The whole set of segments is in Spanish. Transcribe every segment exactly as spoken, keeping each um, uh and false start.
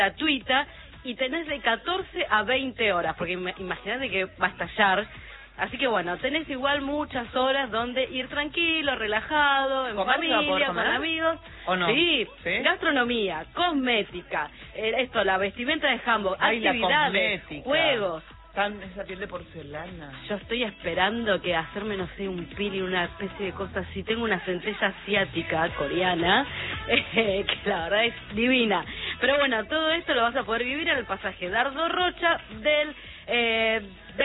gratuita y tenés de catorce a veinte horas, porque imagínate que va a estallar. Así que bueno, tenés igual muchas horas donde ir tranquilo, relajado, en familia, con amigos. ¿O no? Sí, ¿sí? Gastronomía, cosmética, eh, esto, la vestimenta de Hamburg, Ay, actividades, juegos. Tan, esa piel de porcelana. Yo estoy esperando que hacerme, no sé, un pili, una especie de cosa así. Tengo una centella asiática, coreana, eh, que la verdad es divina. Pero bueno, todo esto lo vas a poder vivir en el pasaje Dardo Rocha del eh,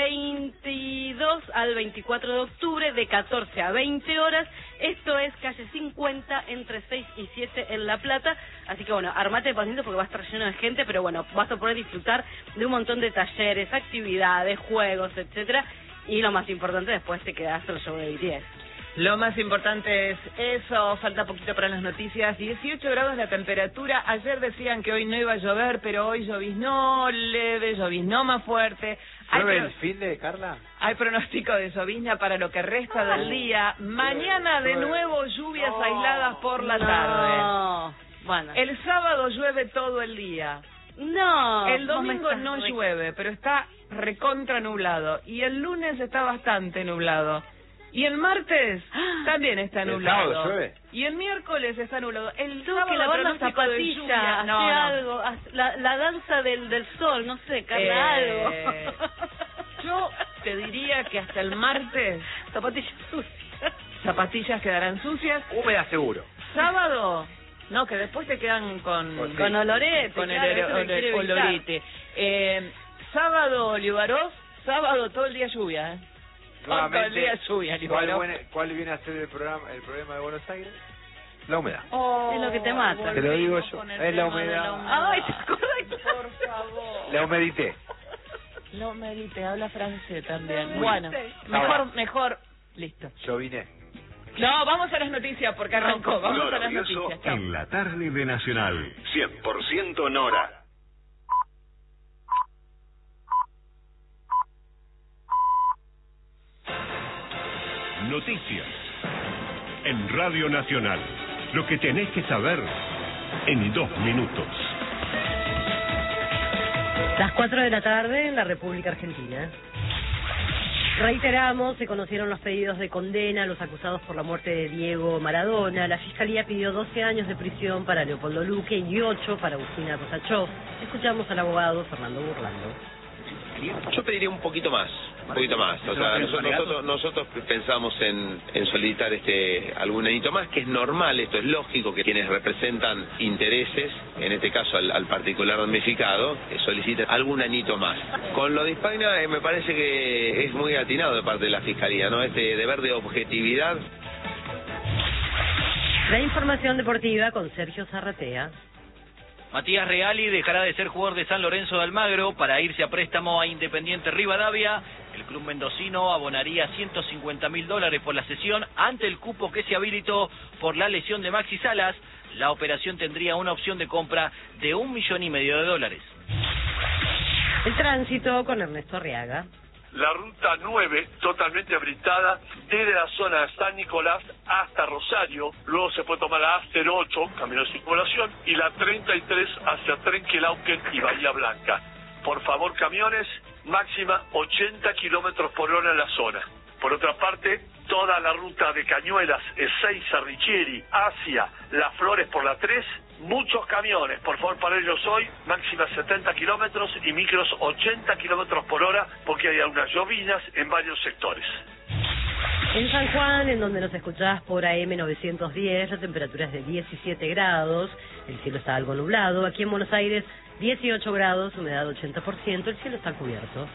veintidós al veinticuatro de octubre, de catorce a veinte horas. Esto es calle cincuenta, entre seis y siete en La Plata. Así que bueno, armate de pacientes porque va a estar lleno de gente, pero bueno, vas a poder disfrutar de un montón de talleres, actividades, juegos, etcétera. Y lo más importante, después te quedás el show de B T S. Lo más importante es eso, falta poquito para las noticias. dieciocho grados la temperatura. Ayer decían que hoy no iba a llover, pero hoy lloviznó leve, lloviznó más fuerte. ¿Llueve el fin de Carla? Hay pronóstico de llovizna para lo que resta del día. Mañana de nuevo lluvias no, aisladas por la no. tarde. Bueno. El sábado llueve todo el día. No. El domingo no llueve, pero está recontra nublado. Y el lunes está bastante nublado. Y el martes también está nublado. ¿El sábado llueve? Y el miércoles está nublado. El Tengo sábado que lavar la pronóstico de zapatilla, lluvia. hacer No, no. algo, la, la danza del, del sol, no sé, Carla, eh, algo. Yo te diría que hasta el martes zapatillas sucias. Zapatillas quedarán sucias. Húmedas seguro. Sábado, no, que después te quedan con... Pues sí. Con olorete, con claro, el, eso el, el olorete. Eh, sábado, Olivaros, sábado todo el día lluvia, ¿eh? Todo el día lluvia, ¿cuál, buena, ¿Cuál viene a ser el programa el problema de Buenos Aires? La humedad. Oh, es lo que te mata. Te lo digo yo. Es la humedad. la humedad. Ay, correcto. Por favor. La humedité. La humedité, habla francés también. Muy bueno, bien. mejor, mejor, listo. Yo vine. No, vamos a las noticias porque arrancó. Vamos a las Glorioso noticias. Chao. En la tarde de Nacional. cien por ciento Nora. Noticias. En Radio Nacional. Lo que tenés que saber en dos minutos. Las cuatro de la tarde en la República Argentina. Reiteramos, se conocieron los pedidos de condena a los acusados por la muerte de Diego Maradona. La Fiscalía pidió doce años de prisión para Leopoldo Luque y ocho para Agustina Rosachov. Escuchamos al abogado Fernando Burlando. Yo pediría un poquito más, un poquito más. O sea, nosotros, nosotros, nosotros pensamos en, en solicitar este algún anito más, que es normal, esto es lógico, que quienes representan intereses, en este caso al, al particular damnificado, eh, soliciten algún anito más. Con lo de Hispagna eh, me parece que es muy atinado de parte de la Fiscalía, ¿no? Este deber de objetividad. La información deportiva con Sergio Zarratea. Matías Reali dejará de ser jugador de San Lorenzo de Almagro para irse a préstamo a Independiente Rivadavia. El club mendocino abonaría ciento cincuenta mil dólares por la cesión ante el cupo que se habilitó por la lesión de Maxi Salas. La operación tendría una opción de compra de un millón y medio de dólares. El tránsito con Ernesto Arriaga. La ruta nueve, totalmente habilitada desde la zona de San Nicolás hasta Rosario. Luego se puede tomar la A cero ocho, camino de circulación, y la treinta y tres hacia Trenquelauquen y Bahía Blanca. Por favor, camiones, máxima ochenta kilómetros por hora en la zona. Por otra parte, toda la ruta de Cañuelas, Ezeiza, Richieri, hacia Las Flores por la tres, muchos camiones, por favor, para ellos hoy, máxima setenta kilómetros y micros ochenta kilómetros por hora, porque hay algunas llovinas en varios sectores. En San Juan, en donde nos escuchás por A M novecientos diez, la temperatura es de diecisiete grados, el cielo está algo nublado. Aquí en Buenos Aires, dieciocho grados, humedad ochenta por ciento, el cielo está cubierto.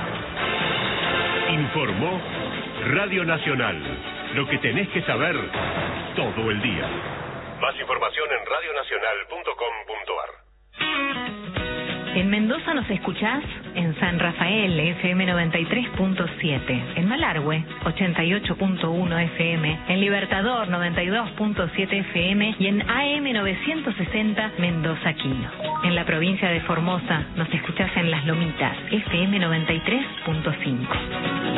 Informó Radio Nacional. Lo que tenés que saber todo el día. Más información en radio nacional punto com punto ar. En Mendoza nos escuchás en San Rafael, F M noventa y tres punto siete, en Malargüe, ochenta y ocho punto uno F M, en Libertador, noventa y dos punto siete F M y en A M novecientos sesenta Mendoza Quino. En la provincia de Formosa nos escuchás en Las Lomitas, F M noventa y tres punto cinco.